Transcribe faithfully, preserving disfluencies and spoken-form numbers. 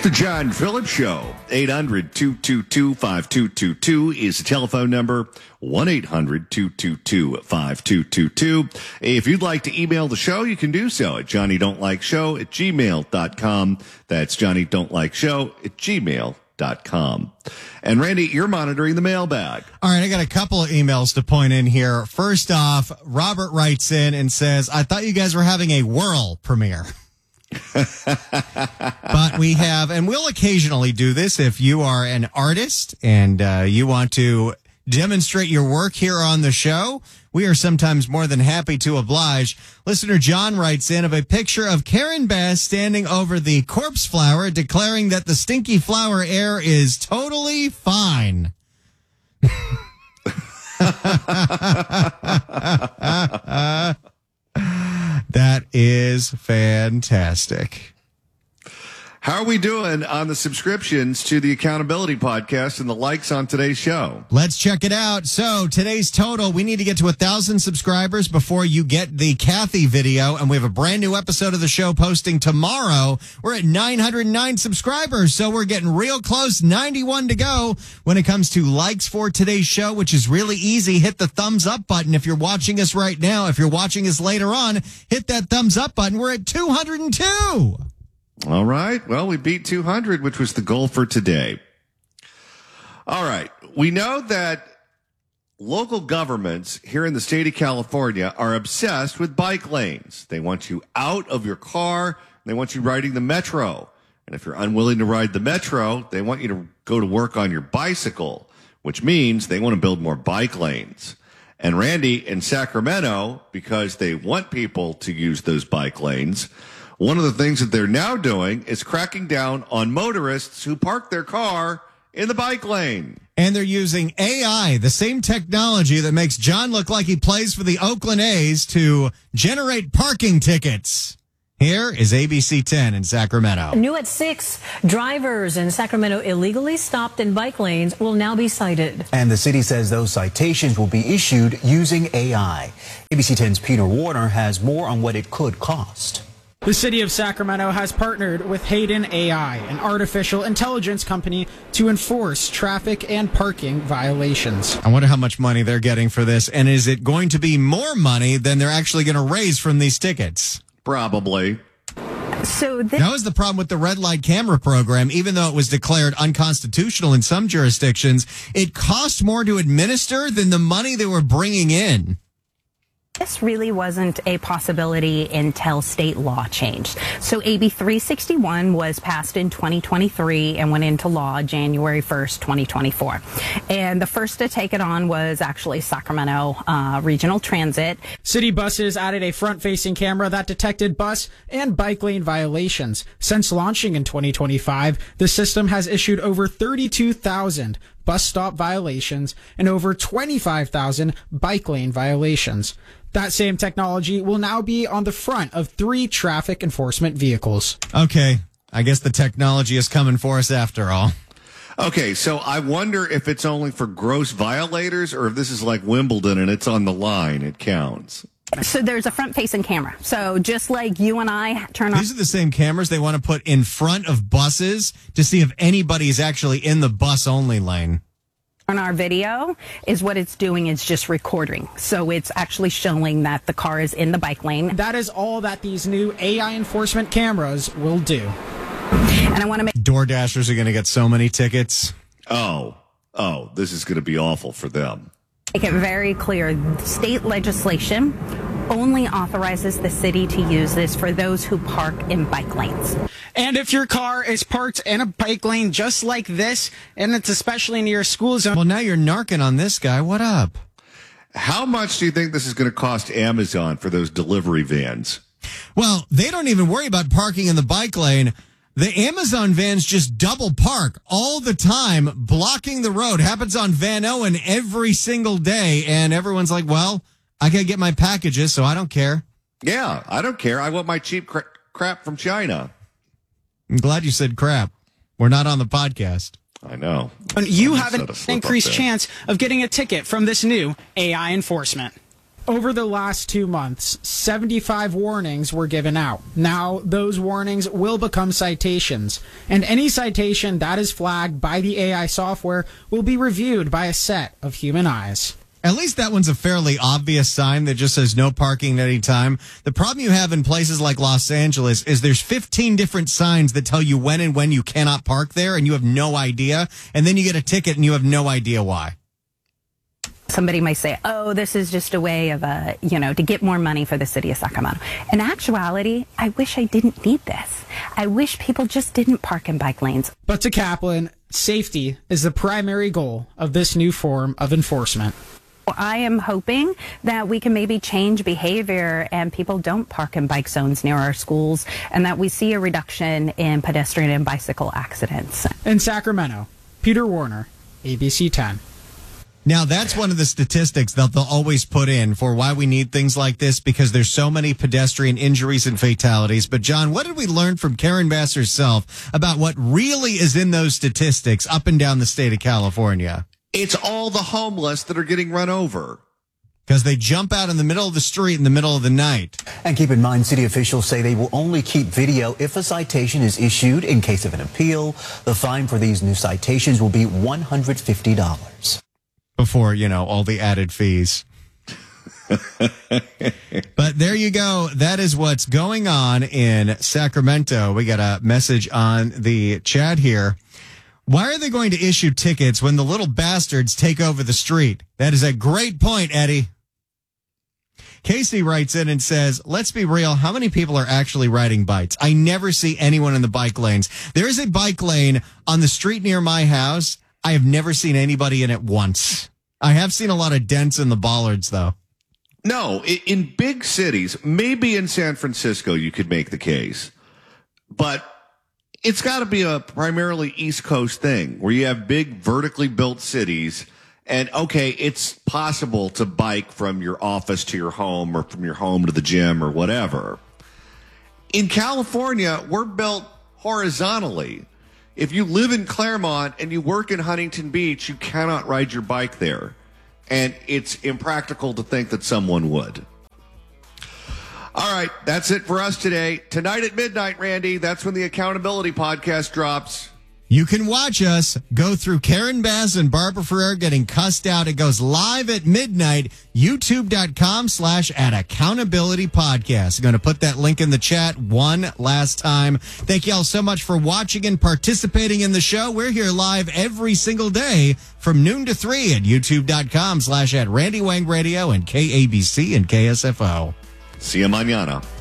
The John Phillips Show. eight hundred, two two two, five two two two is the telephone number. one eight hundred, two two two, five two two two. If you'd like to email the show, you can do so at johnny don't like show at gmail dot com. That's johnny don't like show at gmail dot com. And Randy, you're monitoring the mailbag. All right, I got a couple of emails to point in here. First off, Robert writes in and says, I thought you guys were having a Whirl premiere. But we have, and we'll occasionally do this if you are an artist and uh, you want to demonstrate your work here on the show. We are sometimes more than happy to oblige. Listener John writes in of a picture of Karen Bass standing over the corpse flower, declaring that the stinky flower air is totally fine. That is fantastic. How are we doing on the subscriptions to the Accountability Podcast and the likes on today's show? Let's check it out. So today's total, we need to get to a thousand subscribers before you get the Kathy video. And we have a brand new episode of the show posting tomorrow. We're at nine hundred nine subscribers. So we're getting real close. ninety-one to go when it comes to likes for today's show, which is really easy. Hit the thumbs up button. If you're watching us right now, if you're watching us later on, hit that thumbs up button. We're at two hundred two. All right. Well, we beat two hundred, which was the goal for today. All right. We know that local governments here in the state of California are obsessed with bike lanes. They want you out of your car. They want you riding the metro. And if you're unwilling to ride the metro, they want you to go to work on your bicycle, which means they want to build more bike lanes. And Randy, in Sacramento, because they want people to use those bike lanes, one of the things that they're now doing is cracking down on motorists who park their car in the bike lane. And they're using A I, the same technology that makes John look like he plays for the Oakland A's, to generate parking tickets. Here is A B C ten in Sacramento. New at six, drivers in Sacramento illegally stopped in bike lanes will now be cited. And the city says those citations will be issued using A I. A B C ten's Peter Warner has more on what it could cost. The city of Sacramento has partnered with Hayden A I, an artificial intelligence company, to enforce traffic and parking violations. I wonder how much money they're getting for this, and is it going to be more money than they're actually going to raise from these tickets? Probably. So this- that was the problem with the red light camera program. Even though it was declared unconstitutional in some jurisdictions, it cost more to administer than the money they were bringing in. This really wasn't a possibility until state law changed. So A B three sixty-one was passed in twenty twenty-three and went into law January first, twenty twenty-four. And the first to take it on was actually Sacramento uh, Regional Transit. City buses added a front-facing camera that detected bus and bike lane violations. Since launching in twenty twenty-five, the system has issued over thirty-two thousand bus stop violations and over twenty-five thousand bike lane violations. That same technology will now be on the front of three traffic enforcement vehicles. Okay, I guess the technology is coming for us after all. Okay, so I wonder if it's only for gross violators or if this is like Wimbledon and it's on the line, it counts. So there's a front-facing camera. So just like you and I turn on... These are the same cameras they want to put in front of buses to see if anybody's actually in the bus-only lane. On our video is what it's doing is just recording. So it's actually showing that the car is in the bike lane. That is all that these new A I enforcement cameras will do. And I want to make... Door Dashers are going to get so many tickets. Oh, oh, this is going to be awful for them. Make it very clear, state legislation only authorizes the city to use this for those who park in bike lanes. And if your car is parked in a bike lane just like this, and it's especially near a school zone... Well, now you're narking on this guy. What up? How much do you think this is going to cost Amazon for those delivery vans? Well, they don't even worry about parking in the bike lane. The Amazon vans just double park all the time, blocking the road. Happens on Van Owen every single day. And everyone's like, well, I got to get my packages, so I don't care. Yeah, I don't care. I want my cheap cra- crap from China. I'm glad you said crap. We're not on the podcast. I know. You I have an increased chance of getting a ticket from this new A I enforcement. Over the last two months, seventy-five warnings were given out. Now, those warnings will become citations, and any citation that is flagged by the A I software will be reviewed by a set of human eyes. At least that one's a fairly obvious sign that just says no parking at any time. The problem you have in places like Los Angeles is there's fifteen different signs that tell you when and when you cannot park there, and you have no idea. And then you get a ticket and you have no idea why. Somebody might say, oh, this is just a way of, uh, you know, to get more money for the city of Sacramento. In actuality, I wish I didn't need this. I wish people just didn't park in bike lanes. But to Kaplan, safety is the primary goal of this new form of enforcement. I am hoping that we can maybe change behavior and people don't park in bike zones near our schools, and that we see a reduction in pedestrian and bicycle accidents. In Sacramento, Peter Warner, A B C ten. Now, that's one of the statistics that they'll always put in for why we need things like this, because there's so many pedestrian injuries and fatalities. But, John, what did we learn from Karen Bass herself about what really is in those statistics up and down the state of California? It's all the homeless that are getting run over. Because they jump out in the middle of the street in the middle of the night. And keep in mind, city officials say they will only keep video if a citation is issued. In case of an appeal, the fine for these new citations will be one hundred fifty dollars. Before, you know, all the added fees. But there you go. That is what's going on in Sacramento. We got a message on the chat here. Why are they going to issue tickets when the little bastards take over the street? That is a great point, Eddie. Casey writes in and says, let's be real. How many people are actually riding bikes? I never see anyone in the bike lanes. There is a bike lane on the street near my house. I have never seen anybody in it once. I have seen a lot of dents in the bollards, though. No, in big cities, maybe in San Francisco, you could make the case. But it's got to be a primarily East Coast thing where you have big vertically built cities. And, okay, it's possible to bike from your office to your home or from your home to the gym or whatever. In California, we're built horizontally. If you live in Claremont and you work in Huntington Beach, you cannot ride your bike there. And it's impractical to think that someone would. All right, that's it for us today. Tonight at midnight, Randy, that's when the Accountability Podcast drops. You can watch us go through Karen Bass and Barbara Ferrer getting cussed out. It goes live at midnight, youtube.com slash at Accountability Podcast. I'm going to put that link in the chat one last time. Thank you all so much for watching and participating in the show. We're here live every single day from noon to three at youtube.com slash at Randy Wang Radio and K A B C and K S F O. See you mañana.